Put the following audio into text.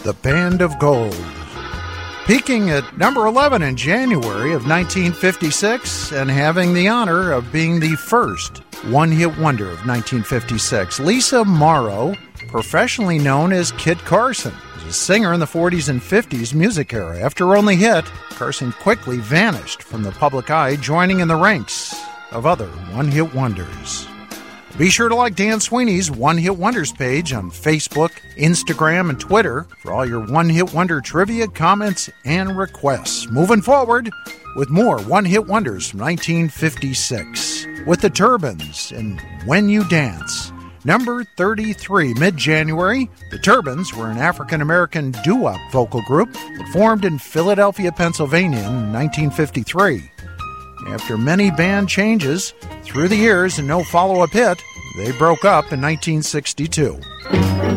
The Band of Gold. Peaking at number 11 in January of 1956 and having the honor of being the first one-hit wonder of 1956. Lisa Morrow, professionally known as Kit Carson, was a singer in the 40s and 50s music era. After her only hit, Carson quickly vanished from the public eye, joining in the ranks of other one-hit wonders. Be sure to like Dan Sweeney's One Hit Wonders page on Facebook, Instagram, and Twitter for all your One Hit Wonder trivia, comments, and requests. Moving forward with more One Hit Wonders from 1956 with the Turbans and When You Dance. Number 33, mid-January, the Turbans were an African-American doo-wop vocal group that formed in Philadelphia, Pennsylvania in 1953. After many band changes through the years and no follow-up hit, they broke up in 1962.